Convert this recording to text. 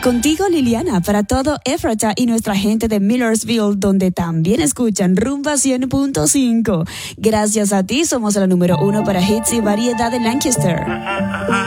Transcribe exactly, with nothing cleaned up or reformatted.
Contigo, Liliana, para todo Ephrata y nuestra gente de Millersville, donde también escuchan Rumba cien punto cinco. Gracias a ti somos la número uno para hits y variedad de Lancaster.